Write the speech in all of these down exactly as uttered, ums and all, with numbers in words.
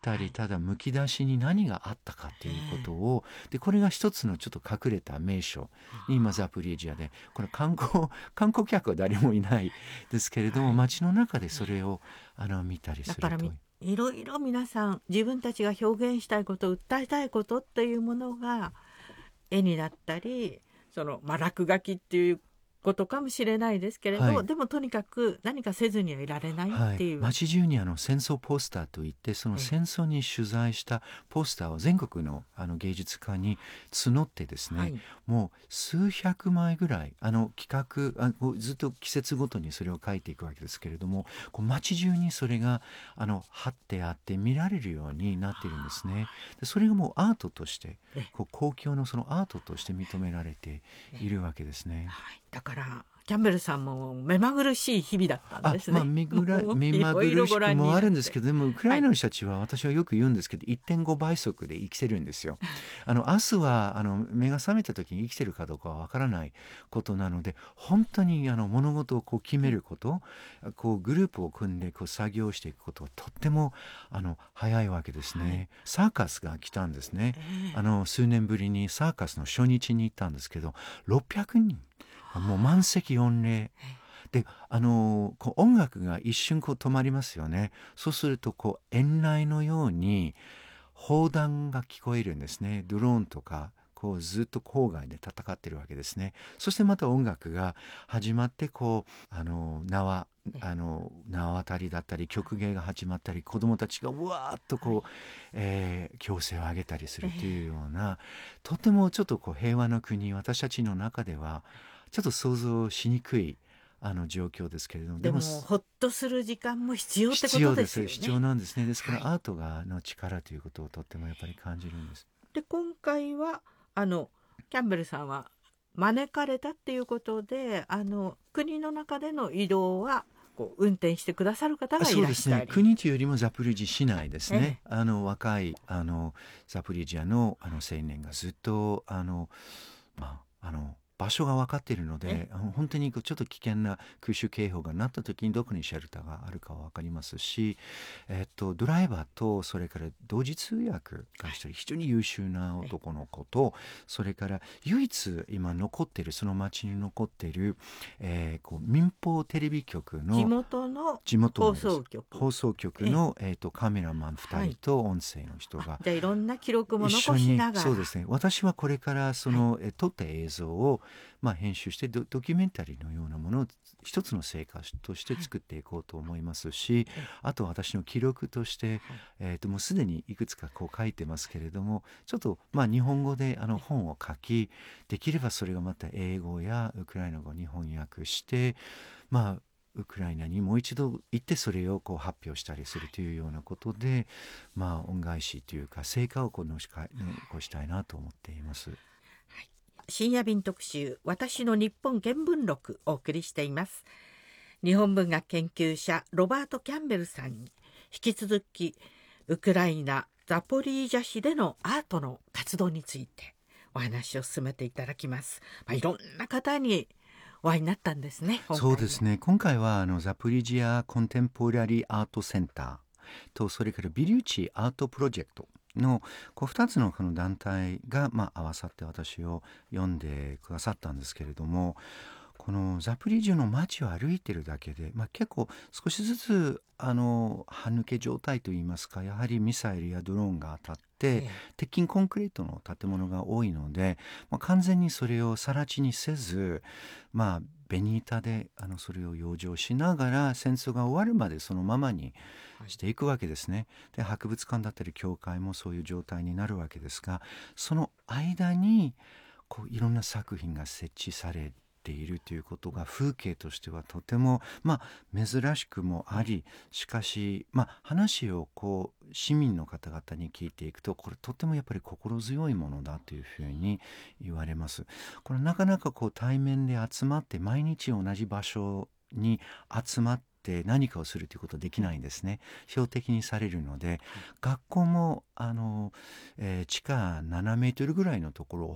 たり、ただむき出しに何があったかということを、でこれが一つのちょっと隠れた名所に今ザポリージャで、これ観光観光客は誰もいないですけれども、 はい、 街の中でそれをあの見たりすると。 だからいろいろ皆さん自分たちが表現したいこと、訴えたいことっていうものが絵になったり、その、まあ、落書きっていうことかもしれないですけれど、 はい、 でもとにかく何かせずにはいられないっていう、 はい、街中にあの戦争ポスターといって、その戦争に取材したポスターを全国のあの芸術家に募ってですね、はい、もう数百枚ぐらいあの企画あずっと季節ごとにそれを書いていくわけですけれども、こう街中にそれがあの貼ってあって見られるようになっているんですね。でそれがもうアートとしてこう公共のそのアートとして認められているわけですね。 はい、だからキャンベルさんも目まぐるしい日々だったんですね。 あ、まあ、目ぐら目まぐるしくもあるんですけど、でもウクライナの人たちは、私はよく言うんですけど、いってんご 倍速で生きてるんですよ。あの明日はあの目が覚めた時に生きてるかどうかはわからないことなので、本当にあの物事をこう決めること、こうグループを組んでこう作業していくことはとってもあの早いわけですね。はい、サーカスが来たんですね。えー、あの数年ぶりにサーカスの初日に行ったんですけど、ろっぴゃくにんもう満席御礼で、あのこう音楽が一瞬こう止まりますよね。そうするとこう園内のように砲弾が聞こえるんですね。ドローンとかこうずっと郊外で戦ってるわけですね。そしてまた音楽が始まって、こうあの縄あの縄渡りだったり曲芸が始まったり、子どもたちがうわーっとこう、はい、えー、強声を上げたりするというような、えー、とてもちょっとこう平和な国、私たちの中ではちょっと想像しにくいあの状況ですけれども、 でもほっとする時間も必要ってことですよね。必要です。 必要なんですね。ですから、はい、アートがの力ということをとってもやっぱり感じるんです。 で今回はあのキャンベルさんは招かれたっていうことで、あの国の中での移動はこう運転してくださる方がいらっしゃる。 そうですね。国というよりもザポリージャ市内ですね。ええ、あの若いあのザポリージャのあの青年がずっとあのまああの場所が分かっているので、本当にちょっと危険な空襲警報が鳴った時にどこにシェルターがあるかは分かりますし、えっと、ドライバーとそれから同時通訳が一人非常に優秀な男の子と、それから唯一今残っているその町に残っている、えー、こう民放テレビ局の地元の地元の放送局放送局の、えー、とカメラマンふたりと音声の人が、 じゃあいろんな記録も残しながら、 そうですね。私はこれからその、はい、撮った映像をまあ、編集して ド, ドキュメンタリーのようなものを一つの成果として作っていこうと思いますし、はい、あと私の記録として、はい、えー、ともうすでにいくつかこう書いてますけれども、ちょっとまあ日本語であの本を書き、できればそれがまた英語やウクライナ語に翻訳して、まあウクライナにもう一度行ってそれをこう発表したりするというようなことで、まあ恩返しというか成果をこの残したいなと思っています。 深夜便特集、私の日本原文録をお送りしています。日本文学研究者ロバート・キャンベルさんに引き続きウクライナザポリージャ市でのアートの活動についてお話を進めていただきます。まあ、いろんな方にお会いになったんですね。 そうですね。今回はあのザポリージアコンテンポラリーアートセンターと、それからビリューチアートプロジェクトのこうふたつのこの団体が、まあ、合わさって私を呼んでくださったんですけれども、このザポリージャの街を歩いてるだけで、まあ、結構少しずつあの歯抜け状態といいますか、やはりミサイルやドローンが当たって、ええ、鉄筋コンクリートの建物が多いので、まあ、完全にそれを更地にせず、まあベニータであのそれを養生しながら戦争が終わるまでそのままにしていくわけですね。で博物館だったり教会もそういう状態になるわけですが、その間にこういろんな作品が設置されているということが風景としてはとても、まあ、珍しくもあり、しかし、まあ、話をこう市民の方々に聞いていくと、これとてもやっぱり心強いものだというふうに言われます。これなかなかこう対面で集まって毎日同じ場所に集まって何かをするということはできないんですね。標的にされるので、学校もあの、えー、地下ななメートルぐらいのところを掘って 、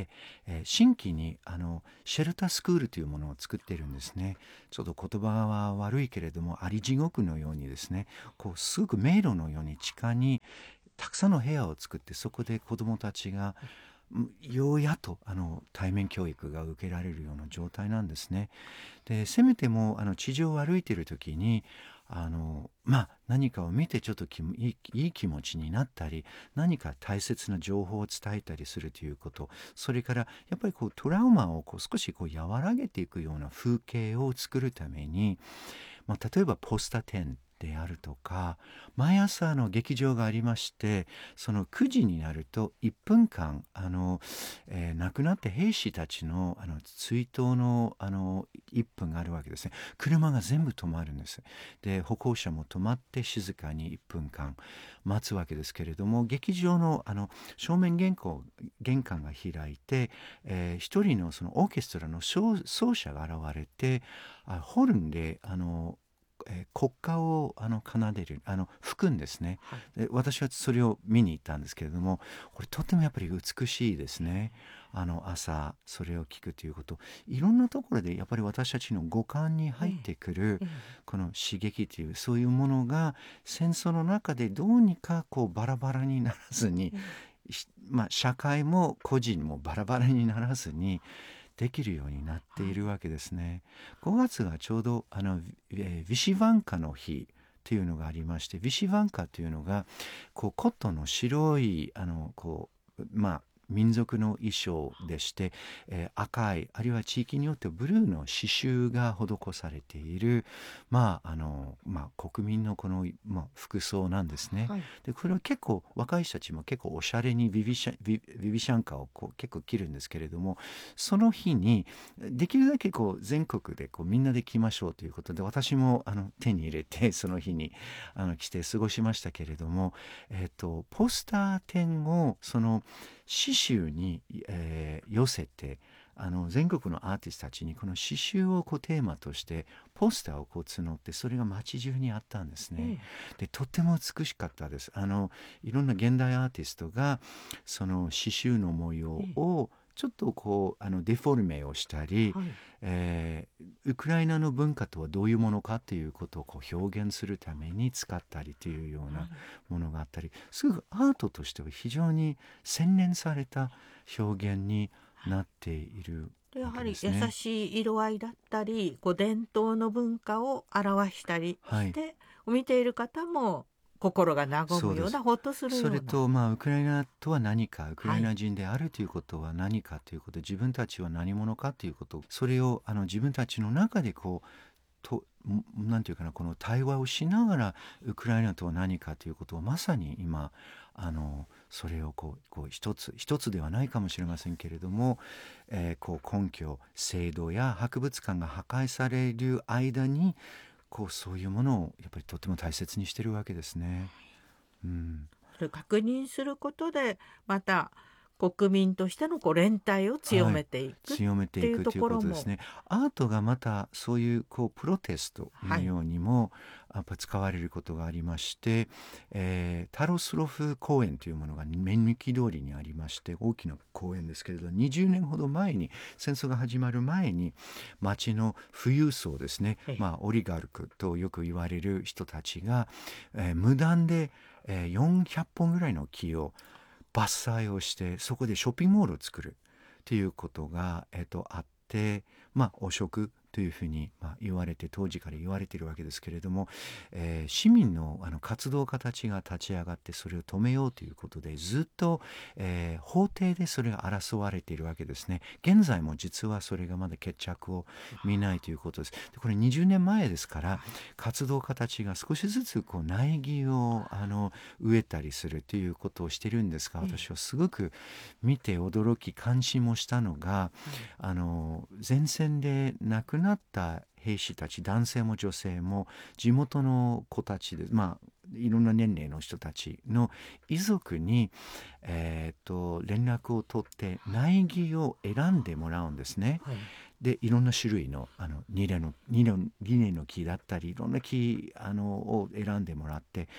えー新規にあのシェルタースクールというものを作っているんですね。ちょっと言葉は悪いけれども、あり地獄のようにですね、こうすごく迷路のように地下にたくさんの部屋を作って、そこで子どもたちがうんようやとあの対面教育が受けられるような状態なんですね。でせめてもあの地上を歩いている時にあの、まあ、何かを見てちょっときいい、いい気持ちになったり、何か大切な情報を伝えたりするということ、それからやっぱりこうトラウマをこう少しこう和らげていくような風景を作るために、まあ、例えばポスター展であるとか、毎朝の劇場がありまして、そのくじになるといっぷんかんあの、えー亡くなった兵士たちのあの追悼のあのいっぷんがあるわけですね。車が全部止まるんです。で歩行者も止まって静かにいっぷんかん待つわけですけれども、劇場のあの正面玄関玄関が開いて、えー一人のそのオーケストラの奏奏者が現れて、あホルンであのえー国歌をあの奏でるあの吹くんですね。 はいで私はそれを見に行ったんですけれども、これとってもやっぱり美しいですね。あの朝それを聞くということ、いろんなところでやっぱり私たちの五感に入ってくるええこの刺激という、そういうものが戦争の中でどうにかこうバラバラにならずに、 えしまあ、社会も個人もバラバラにならずにできるようになっているわけですね。ごがつがちょうどあの、えー、ヴィシヴァンカの日というのがありまして、ヴィシヴァンカというのがこうコットンの白いあのこうまあ民族の衣装でして、えー赤いあるいは地域によってブルーの刺繍が施されている、まああのまあ、国民のこの、まあ、服装なんですね。 はいでこれは結構若い人たちも結構おしゃれにビビシャビビビシャンカをこう結構着るんですけれども、その日にできるだけこう全国でこうみんなで着ましょうということで、私もあの手に入れてその日にあの着て過ごしましたけれども、えっとポスター展をその刺繍に、えー寄せて、あの全国のアーティストたちにこの刺繍をこうテーマとしてポスターをこう募って、それが街中にあったんですね。 えでとっても美しかったです。あのいろんな現代アーティストがその刺繍の模様をちょっとこうあのデフォルメをしたり、 はいえーウクライナの文化とはどういうものかということをこう表現するために使ったりというようなものがあったり、すごくアートとしては非常に洗練された表現になっているわでやはりけですね。 優しい色合いだったり、こう伝統の文化を表したりはい、 して、見ている方も心が和そうです。 むような、ほっとするよそうれな。 とまあウクライナとは何か、ウクライはいナ人であるということは何かということ、自分たちは何者かということ、それをあの自分たちの中でこうとんなんていうかな、この対話をしながらウクライナとは何かということをまさに今あのそれをこうこう一つ一つではないかもしれませんけれども、えーこう根拠制度や博物館が破壊される間にこうそういうものをやっぱりとても大切にしてるわけですね。うん、 それを確認することで、また国民としてのこう連帯を強はい、 めていくっ強めてていうといくというころも、 ことですね。アートがまたそういうこうプロテストはい、 のようにもやっぱ使われることがありまして、えータロスロフ公園というものが目抜き通りにありまして、大きな公園ですけれど、にじゅうねんほど前に戦争が始まる前に町の富裕層ですね、 ええまあ、オリガルクとよく言われる人たちが、えー無断で、えーよんひゃっぽんぐらいの木を伐採をして、そこでショッピングモールを作るということが、えっと、あって、まあ、汚職というふうに、まあ、言われて、当時から言われているわけですけれども、えー市民の、あの活動家たちが立ち上がってそれを止めようということでずっと、えー法廷でそれが争われているわけですね。現在も実はそれがまだ決着を見ないということです。でこれにじゅうねんまえですから、活動家たちが少しずつこう苗木をあの植えたりするということをしてるんですが、 ええ私はすごく見て驚き関心もしたのが、あの前線で亡くなった兵士たち、男性も女性も地元の子たちで、まあいろんな年齢の人たちの遺族に、えー、と連絡を取って苗木を選んでもらうんですね。 はいでいろんな種類のあのニレのニレニレの木だったりいろんな木あのを選んでもらって、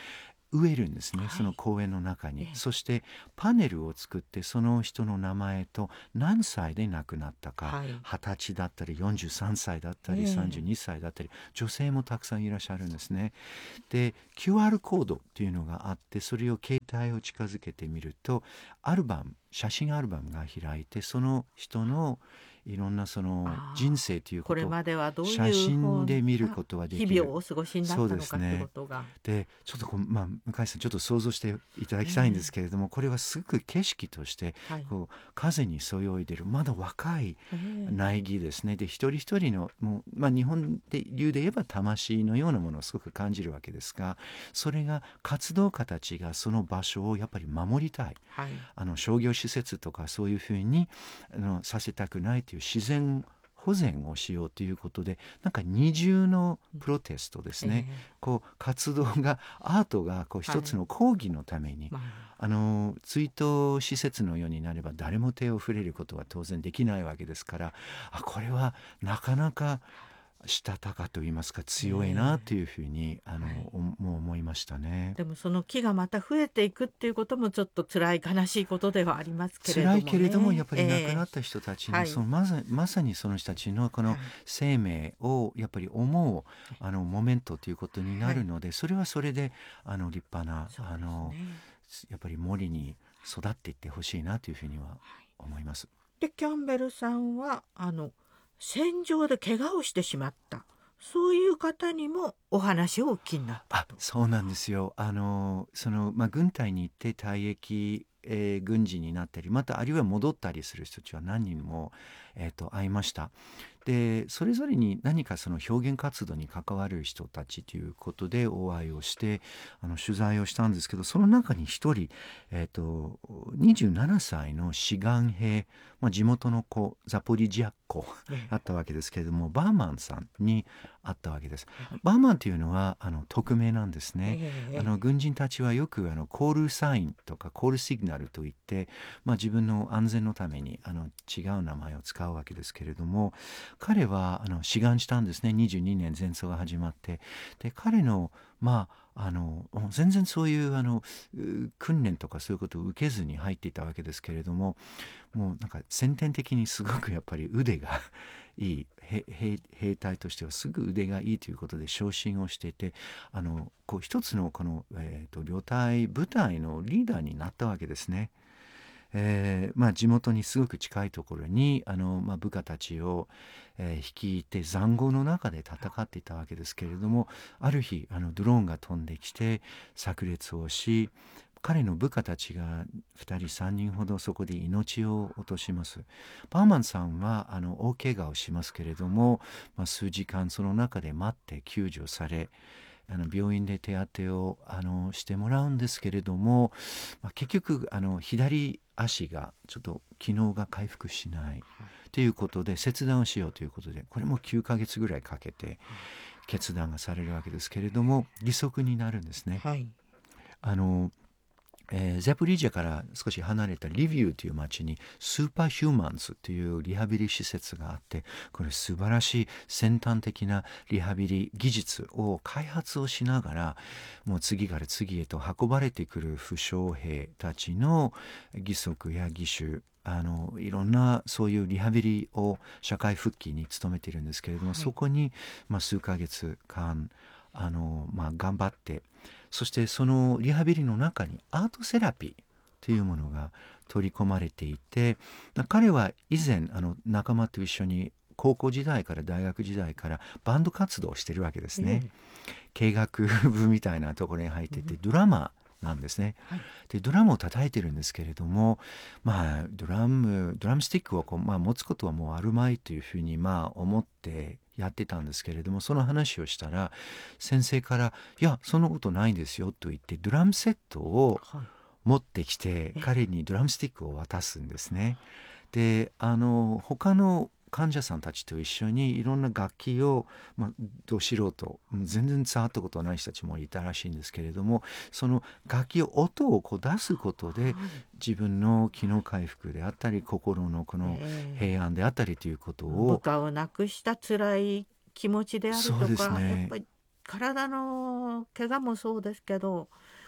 植えるんですね、 はい、 その公園の中に、 ええ、 そしてパネルを作ってその人の名前と何歳で亡くなったか、 はい、 はたちだったりよんじゅうさんさいだったり、 ええ、 さんじゅうにさいだったり、女性もたくさんいらっしゃるんですね。で キューアール コードっていうのがあって、それを携帯を近づけてみるとアルバム写真アルバムが開いて、その人のいろんなその人ああ、 生というこことをれまではどう写いうふ真うで見るなことがで日きる。 々をお過ごしになっそうたのかというですね。 ことが、 でちょっとこう、まあ、向井さんちょっと想像していただきたいんですけれども、これはすごく景色としてはい、 こう風にそよいでるまだ若いええ、 苗木ですね。で一人一人のもう、まあ、日本で流で言えば魂のようなものをすごく感じるわけですが、それが活動家たちがその場所をやっぱり守りたい、 はい、 あの商業施設とかそういうふうにあのさせたくないという自然保全をしようということで、なんか二重のプロテストですね、 ええ、 こう活動がアートがこう一つの抗議のために、 まあ、 あの追悼施設のようになれば誰も手を触れることは当然できないわけですから、あこれはなかなかしたたかと言いますか強いなというふうに、あの、 はい、 おもう思いましたね。 でもその木がまた増えていくっていうこともちょっと辛い悲しいことではありますけれども辛いけれどもやね。 っぱり亡くええ、 なった人たちの、 はい、 そのまさまさにその人たちのこのはい、 生命をやっぱり思うあのモメントということになはい、 るので、それはそれであの立派なそうですあのね。 やっぱり森に育っていってほしいなというふうには思います。 でキャンベルさんはあの戦場で怪我をしてしまったそういう方にもお話をお聞きになったあ、 と。 そうなんですよ。あのその、まあ、軍隊に行って退役、えー軍人になったり、またあるいは戻ったりする人たちは何人も、えーと会いました。でそれぞれに何かその表現活動に関わる人たちということでお会いをしてあの取材をしたんですけど、その中に一人、えーとにじゅうななさいの志願兵、まあ、地元の子ザポリジアっ子ええ、 あったわけですけれども、バーマンさんに会ったわけです。 はい、 バーマンというのはあの匿名なんですね。 ええ、 あの軍人たちはよくあのコールサインとかコールシグナルといって、まあ、自分の安全のためにあの違う名前を使うわけですけれども、彼はあの志願したんですね。にじゅうにねん戦争が始まって、で彼のまああの全然そういうあのう訓練とかそういうことを受けずに入っていたわけですけれども、もうなんか先天的にすごくやっぱり腕がいい兵、兵兵隊としてはすぐ腕がいいということで昇進をしていて、あのこう一つのこの、えーと両隊部隊のリーダーになったわけですね。えーまあ、地元にすごく近いところにあの、まあ、部下たちを、えー率いて塹壕の中で戦っていたわけですけれども、ある日あのドローンが飛んできて炸裂をし、彼の部下たちがふたりさんにんほどそこで命を落とします。バーマンさんはあの大怪我をしますけれども、まあ、数時間その中で待って救助され、あの病院で手当てをあのしてもらうんですけれども、まあ、結局あの左足がちょっと機能が回復しないということで切断をしようということで、これもきゅうかげつぐらいかけて決断がされるわけですけれども、義足になるんですね。 はい、 あのえーザポリージャから少し離れたリビウという町にスーパーヒューマンズというリハビリ施設があって、これ素晴らしい先端的なリハビリ技術を開発をしながら、もう次から次へと運ばれてくる負傷兵たちの義足や義手、あのいろんなそういうリハビリを社会復帰に努めているんですけれども、 はい、 そこに、まあ、数ヶ月間あの、まあ、頑張って、そしてそのリハビリの中にアートセラピーというものが取り込まれていて、彼は以前あの仲間と一緒に高校時代から大学時代からバンド活動をしてるわけですね。 ええ、 軽楽部みたいなところに入ってて、ドラマーなんですね。 はい、 でドラムを叩いてるんですけれども、まあドラムドラムスティックをこう、まあ、持つことはもうあるまいというふうにまあ思ってやってたんですけれども、その話をしたら先生から「いやそんなことないんですよ」と言ってドラムセットをはい、 持ってきてえ彼にドラムスティックを渡すんですね。であの他の患者さんたちと一緒にいろんな楽器を、まあ、ど素人全然触ったことない人たちもいたらしいんですけれども、その楽器を音をこう出すことではい、 自分の機能回復であったり心のこのええ、 平安であったりということ部を、 下をなくした辛い気持ちであるそうですとか、やっねぱり体の怪我もそうですけど、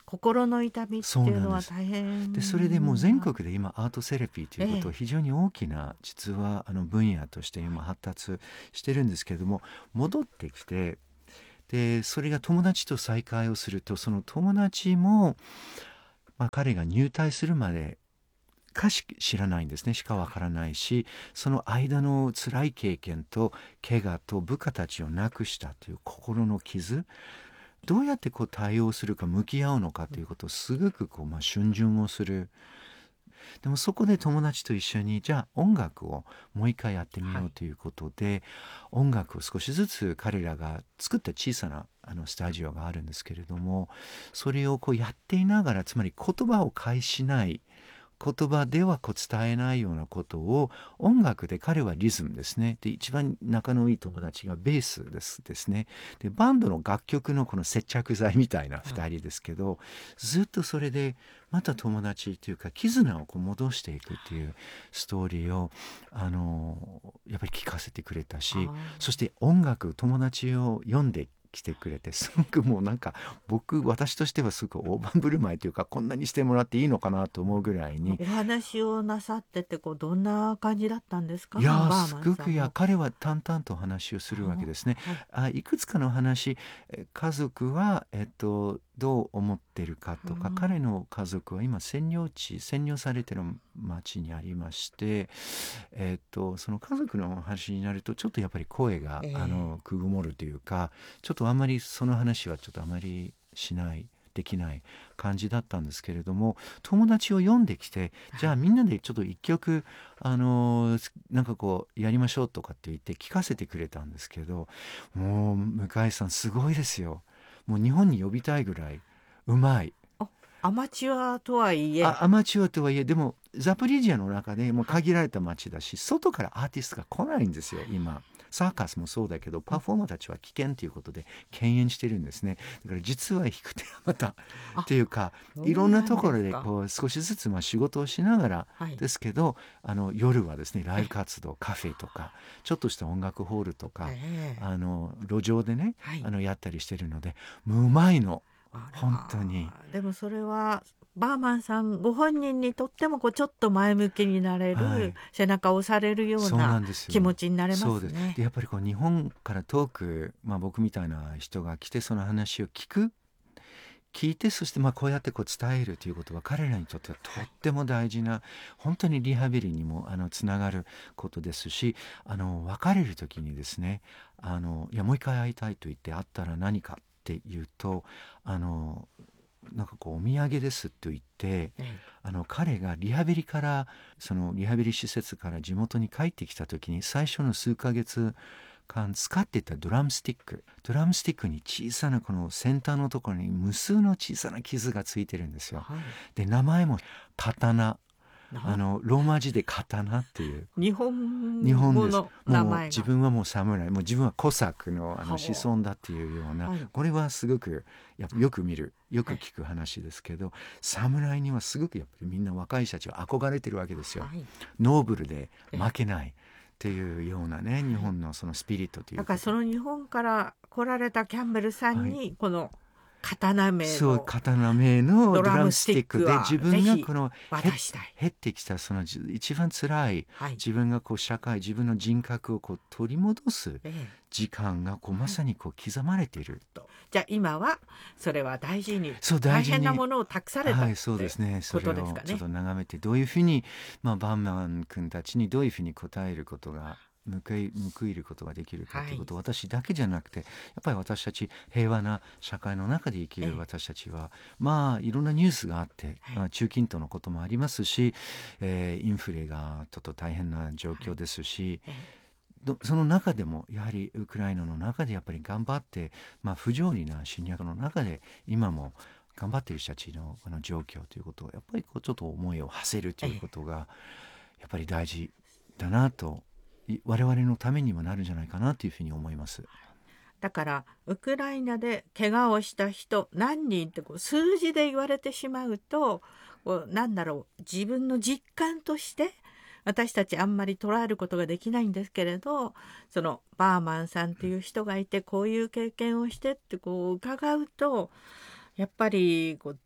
心の痛みっていうのは大変でそれでもう全国で今アートセラピーということを非常に大きな実はあの分野として今発達してるんですけれども、戻ってきて、でそれが友達と再会をすると、その友達も、まあ、彼が入隊するまでかし知らないんですね、しかわからないし、その間の辛い経験と怪我と部下たちを亡くしたという心の傷、どうやってこう対応するか向き合うのかということをすごくこう、まあ、逡巡をする。でもそこで友達と一緒にじゃあ音楽をもう一回やってみようということで、はい、音楽を少しずつ彼らが作った小さなあのスタジオがあるんですけれども、それをこうやっていながら、つまり言葉を介しない、言葉ではこう伝えないようなことを音楽で、彼はリズムですね。で一番仲のいい友達がベースですですね。でバンドの楽曲のこの接着剤みたいなふたりですけど、うん、ずっとそれでまた友達というか絆をこう戻していくっていうストーリーをあのやっぱり聞かせてくれたし、そして音楽、友達を読んで来てくれて、すごくもうなんか僕私としてはすごく大盤振る舞いというか、こんなにしてもらっていいのかなと思うぐらいに。 お話をなさっててこうどんな感じだったんですか？ いやすごく、いや彼は淡々と話をするわけですね。はい、あいくつかの話、家族は、えっと、どう思ってるかとか、うん、彼の家族は今占領地占領されてる町にありまして、えっと、その家族の話になるとちょっとやっぱり声が、えー、あのくぐもるというか、ちょっとあんまりその話はちょっとあまりしないできない感じだったんですけれども、友達を読んできて、じゃあみんなでちょっと一曲あのなんかこうやりましょうとかって言って聞かせてくれたんですけど、もう向井さんすごいですよ。もう日本に呼びたいぐらいうまい。 アマチュアとはいえあアマチュアとはいえでもザポリージャの中でもう限られた街だし、外からアーティストが来ないんですよ今。サーカスもそうだけど、パフォーマーたちは危険ということで敬遠してるんですね。だから実は引く手はまたっていうか、いろんなところでこう少しずつまあ仕事をしながらですけど、はい、あの夜はですねライブ活動、カフェとかちょっとした音楽ホールとか、あの路上でね、はい、あのやったりしてるので、もううまいの本当に。 でもそれはバーマンさんご本人にとってもこうちょっと前向きになれる、はい、背中を押されるような気持ちになれますね。 そうです。でやっぱりこう日本から遠く、まあ、僕みたいな人が来てその話を聞く聞いて、そしてまあこうやってこう伝えるということは彼らにとってはとっても大事な、本当にリハビリにもあのつながることですし、あの別れる時にですね、あのいやもう一回会いたいと言って会ったら何かっていうと、あのなんかこうお土産ですと言って、うん、あの彼がリハビリからそのリハビリ施設から地元に帰ってきた時に最初の数ヶ月間使っていたドラムスティックドラムスティックに小さなこの先端のところに無数の小さな傷がついてるんですよ、はい、で名前も刀、あのローマ字で刀っていう日本語の名前が、 もう自分はもう侍、もう自分はコサック の, あの子孫だっていうような、はい、これはすごくやっぱよく見るよく聞く話ですけど、はい、侍にはすごくやっぱりみんな若い人たちは憧れてるわけですよ、はい、ノーブルで負けないっていうようなね、日本のそのスピリットというか、 だからその日本から来られたキャンベルさんにこの、はい刀名のそう刀名のドラムスティックで自分がこの減ってきたその一番辛い、はい、自分がこう社会自分の人格をこう取り戻す時間がこうまさにこう刻まれている、 はい、じゃあ今はそれは大事にそう大事に大変なものを託された、 はい、そうですね。それをちょっと眺めてどういうふうに、まあ、バーマン君たちにどういうふうに答えることが報い、報いることができるかということを、はい、私だけじゃなくてやっぱり私たち平和な社会の中で生きる私たちは、まあいろんなニュースがあって、まあ、中近東のこともありますし、えー、インフレがちょっと大変な状況ですし、はい、その中でもやはりウクライナの中でやっぱり頑張って、まあ、不条理な侵略の中で今も頑張っている人たち の, あの状況ということをやっぱりこうちょっと思いを馳せるということがやっぱり大事だなと、我々のためにもなるんじゃないかなというふうに思います。 だからウクライナで怪我をした人何人ってこう数字で言われてしまうとこうなんだろう自分の実感として私たちあんまり捉えることができないんですけれど、そのバーマンさんっていう人がいてこういう経験をしてってこう伺うとやっぱりこう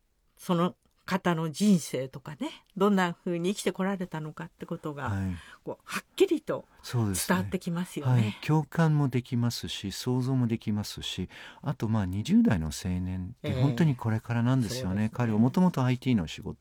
その方の人生とかね、どんな風に生きてこられたのかってことが、 はい、 こうはっきりとそうですね。 伝わってきますよはい、 ね。 共感もできますし想像もできますし、あとまあにじゅう代の青年って本当にこれからなんですよね。 そうですね彼はもともと アイティー の仕事